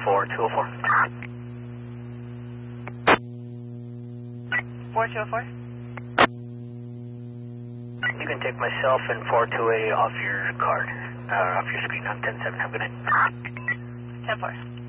4204. 4204. You can take myself and 4280 off your card, off your screen on 10-7. Have a good night. 10-4.